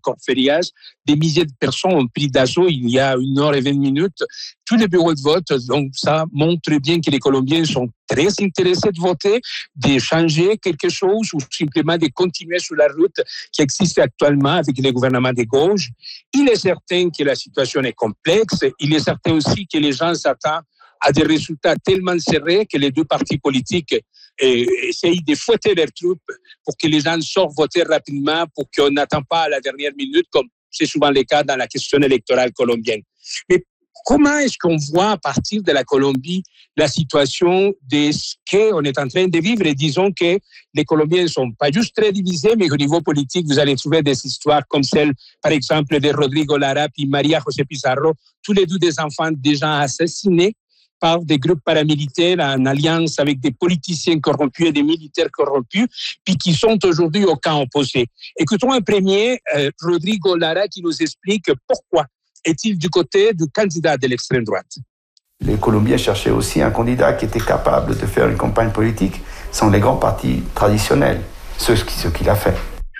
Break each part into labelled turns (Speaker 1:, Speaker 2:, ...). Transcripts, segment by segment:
Speaker 1: corps férias. Des milliers de personnes ont pris d'assaut il y a 1h20 tous les bureaux de vote. Donc, ça montre bien que les Colombiens sont très intéressés de voter, de changer quelque chose ou simplement de continuer sur la route qui existe actuellement avec les gouvernements de gauche. Il est certain que la situation est complexe. Il est certain aussi que les gens s'attendent à des résultats tellement serrés que les deux partis politiques essayent de fouetter leurs troupes pour que les gens sortent voter rapidement, pour qu'on n'attende pas à la dernière minute, comme c'est souvent le cas dans la question électorale colombienne. Mais comment est-ce qu'on voit à partir de la Colombie la situation de ce qu'on est en train de vivre? Et disons que les Colombiens ne sont pas juste très divisés, mais au niveau politique, vous allez trouver des histoires comme celle, par exemple, de Rodrigo Lara et María José Pizarro, tous les deux des enfants déjà assassinés par des groupes paramilitaires en alliance avec des politiciens corrompus et des militaires corrompus, puis qui sont aujourd'hui au camp opposé. Écoutons un premier, Rodrigo Lara, qui nous explique pourquoi est-il du côté du candidat de l'extrême droite.
Speaker 2: Les Colombiens cherchaient aussi un candidat qui était capable de faire une campagne politique sans les grands partis traditionnels, ce qu'il a fait.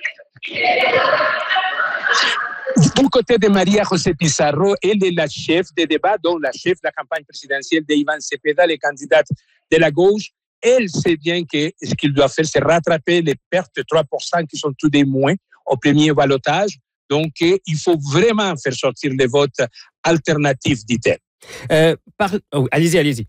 Speaker 1: Du côté de María José Pizarro, elle est la chef des débats, donc la chef de la campagne présidentielle d'Ivan Cepeda, les candidats de la gauche. Elle sait bien que ce qu'il doit faire, c'est rattraper les pertes de 3% qui sont tout des moins au premier ballottage. Donc, il faut vraiment faire sortir les votes alternatifs, dit-elle.
Speaker 3: Allez-y.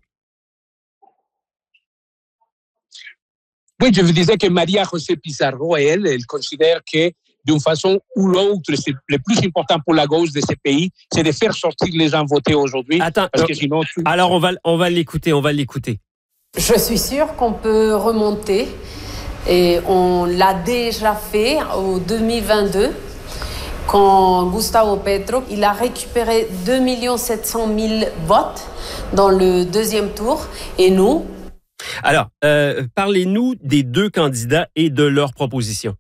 Speaker 1: Oui, je vous disais que María José Pizarro, elle considère que d'une façon ou l'autre, c'est le plus important pour la gauche de ces pays, c'est de faire sortir les gens voter aujourd'hui.
Speaker 3: Attends,
Speaker 1: parce que sinon,
Speaker 3: alors on va l'écouter.
Speaker 4: Je suis sûre qu'on peut remonter et on l'a déjà fait au 2022 quand Gustavo Petro, il a récupéré 2 700 000 votes dans le deuxième tour et nous.
Speaker 3: Alors, parlez-nous des deux candidats et de leurs propositions.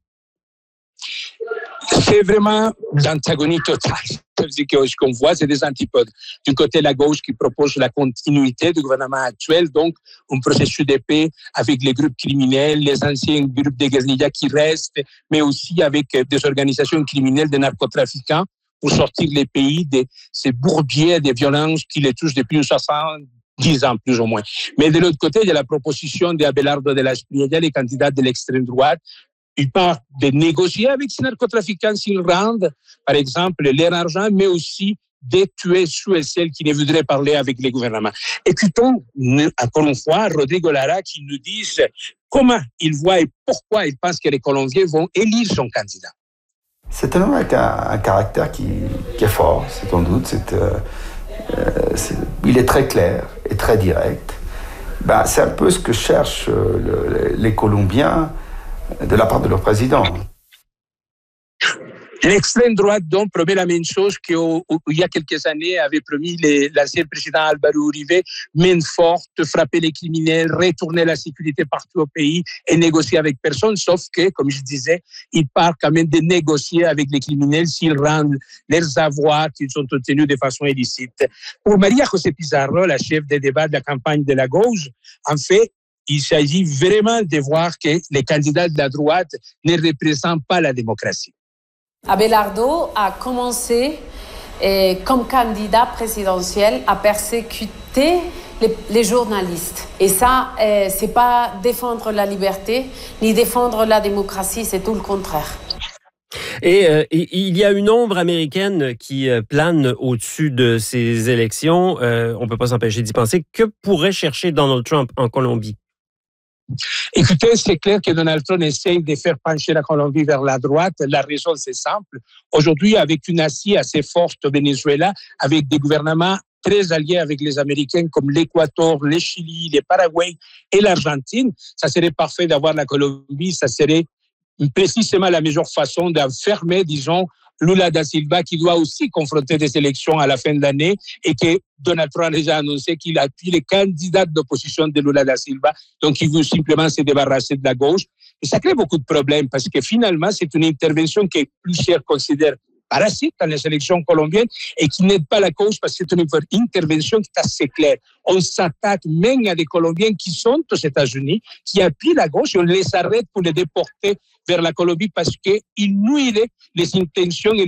Speaker 1: C'est vraiment l'antagonie totale. Ce qu'on voit, c'est des antipodes. D'un côté, la gauche qui propose la continuité du gouvernement actuel, donc un processus de paix avec les groupes criminels, les anciens groupes de guérilla qui restent, mais aussi avec des organisations criminelles de narcotrafiquants pour sortir les pays de ces bourbiers de violence qui les touchent depuis 70 ans, plus ou moins. Mais de l'autre côté, il y a la proposition d'Abelardo de la Espriella, les candidats de l'extrême droite. Ils parlent de négocier avec ces narcotrafiquants s'ils rendent, par exemple, leur argent, mais aussi de tuer ceux et celles qui ne voudraient parler avec les gouvernements. Écoutons, encore une fois, Rodrigo Lara qui nous dit comment il voit et pourquoi il pense que les Colombiens vont élire son candidat.
Speaker 2: C'est un homme avec un caractère qui est fort, c'est sans doute. Il est très clair et très direct. C'est un peu ce que cherchent les Colombiens de la part de leur président.
Speaker 1: L'extrême droite donc promet la même chose qu'il y a quelques années avait promis l'ancien président Álvaro Uribe, main forte, frapper les criminels, retourner la sécurité partout au pays et négocier avec personne, sauf que, comme je disais, ils parlent quand même de négocier avec les criminels s'ils rendent leurs avoirs qu'ils ont obtenus de façon illicite. Pour María José Pizarro, la chef des débats de la campagne de la gauche, en fait, il s'agit vraiment de voir que les candidats de la droite ne représentent pas la démocratie.
Speaker 4: Abelardo a commencé comme candidat présidentiel à persécuter les journalistes. Et ça, c'est pas défendre la liberté ni défendre la démocratie, c'est tout le contraire.
Speaker 3: Et il y a une ombre américaine qui plane au-dessus de ces élections. On ne peut pas s'empêcher d'y penser. Que pourrait chercher Donald Trump en Colombie?
Speaker 1: Écoutez, c'est clair que Donald Trump essaie de faire pencher la Colombie vers la droite. La raison, c'est simple. Aujourd'hui, avec une assise assez forte au Venezuela, avec des gouvernements très alliés avec les Américains comme l'Équateur, le Chili, le Paraguay et l'Argentine, ça serait parfait d'avoir la Colombie. Ça serait précisément la meilleure façon d'enfermer, disons, Lula da Silva, qui doit aussi confronter des élections à la fin de l'année et que Donald Trump a déjà annoncé qu'il appuie les candidats d'opposition de Lula da Silva. Donc, il veut simplement se débarrasser de la gauche. Et ça crée beaucoup de problèmes parce que finalement, c'est une intervention que plusieurs considèrent parasite dans les élections colombiennes et qui n'aide pas la cause parce que c'est une intervention qui est assez claire. On s'attaque même à des Colombiens qui sont aux États-Unis, qui appuient la gauche et on les arrête pour les déporter vers la Colombie parce qu'ils nuiraient les intentions et